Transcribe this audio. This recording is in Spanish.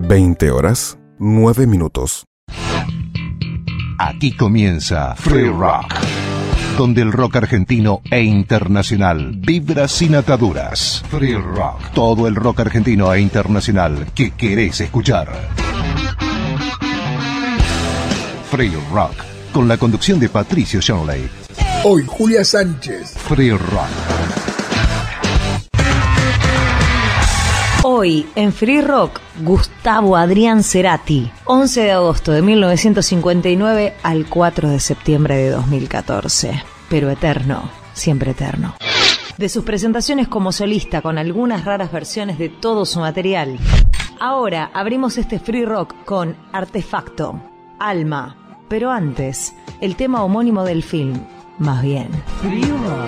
20:09. Aquí comienza Free Rock, donde el rock argentino e internacional vibra sin ataduras. Free Rock, todo el rock argentino e internacional que querés escuchar. Free Rock, con la conducción de Patricio Shanley. Hoy Julia Sánchez. Free Rock. Hoy en Free Rock, Gustavo Adrián Cerati, 11 de agosto de 1959 al 4 de septiembre de 2014. Pero eterno, siempre eterno. De sus presentaciones como solista con algunas raras versiones de todo su material. Ahora abrimos este Free Rock con Artefacto, Alma. Pero antes, el tema homónimo del film, más bien.